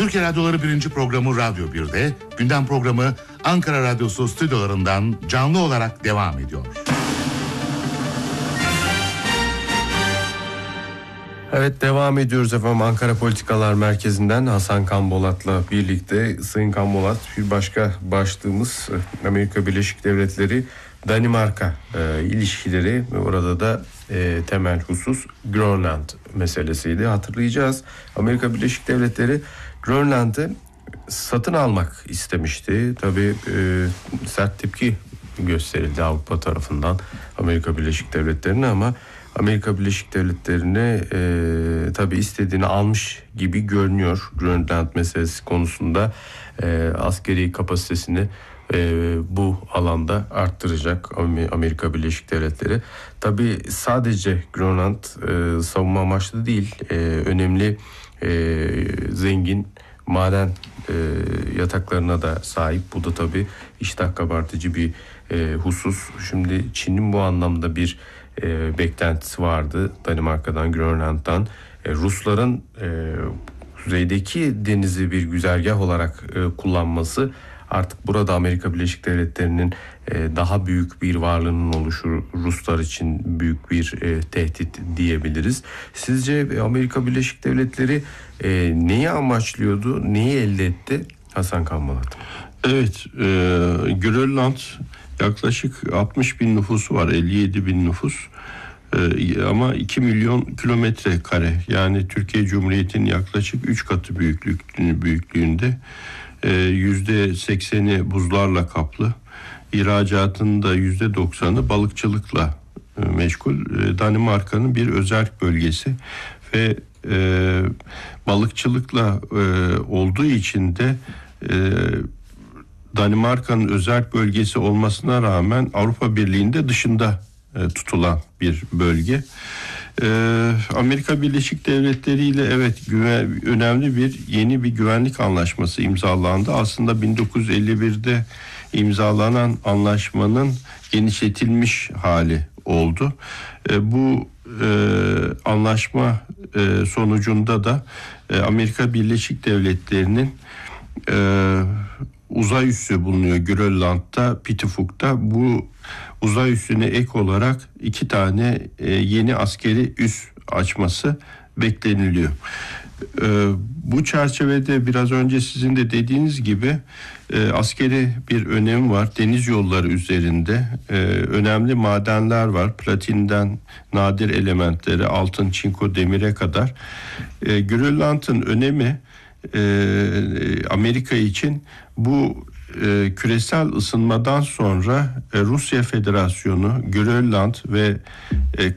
Türkiye Radyoları 1. programı Radyo 1'de, gündem programı Ankara Radyosu stüdyolarından canlı olarak devam ediyor. Evet, devam ediyoruz efendim. Ankara Politikalar Merkezi'nden Hasan Kanbolat'la birlikte. Sayın Kanbolat, bir başka başlığımız Amerika Birleşik Devletleri Danimarka ilişkileri ve orada da temel husus Grönland meselesiydi. Hatırlayacağız, Amerika Birleşik Devletleri Grönland'ı satın almak istemişti. Tabii sert tepki gösterildi Avrupa tarafından Amerika Birleşik Devletleri'ne, ama Amerika Birleşik Devletleri'ne tabii istediğini almış gibi görünüyor. Grönland meselesi konusunda askeri kapasitesini bu alanda arttıracak Amerika Birleşik Devletleri. Tabii sadece Grönland savunma amaçlı değil, önemli zengin maden yataklarına da sahip. Bu da tabii iştah kabartıcı bir husus. Şimdi Çin'in bu anlamda bir beklentisi vardı Danimarka'dan, Grönland'dan. Rusların kuzeydeki denizi bir güzergah olarak kullanması, artık burada Amerika Birleşik Devletleri'nin daha büyük bir varlığının oluşu Ruslar için büyük bir tehdit diyebiliriz. Sizce Amerika Birleşik Devletleri neyi amaçlıyordu, neyi elde etti Hasan Kanbolat? Evet, Grönland yaklaşık 60 bin nüfusu var, 57 bin nüfus. Ama 2 milyon kilometre kare, yani Türkiye Cumhuriyeti'nin yaklaşık 3 katı büyüklüğünde. %80'i buzlarla kaplı. İhracatının da %90'ı balıkçılıkla meşgul. Danimarka'nın bir özerk bölgesi ve balıkçılıkla olduğu için de Danimarka'nın özerk bölgesi olmasına rağmen Avrupa Birliği'nde dışında tutulan bir bölge. Amerika Birleşik Devletleri ile önemli yeni bir güvenlik anlaşması imzalandı. Aslında 1951'de imzalanan anlaşmanın genişletilmiş hali oldu. Bu anlaşma sonucunda da Amerika Birleşik Devletleri'nin uzay üssü bulunuyor Grönland'da, Pitifuk'ta. Bu uzay üssüne ek olarak 2 tane yeni askeri üs açması bekleniliyor. Bu çerçevede biraz önce sizin de dediğiniz gibi askeri bir önemi var. Deniz yolları üzerinde önemli madenler var. Platinden nadir elementleri, altın, çinko, demire kadar. Grönland'ın önemi Amerika için bu küresel ısınmadan sonra Rusya Federasyonu, Grönland ve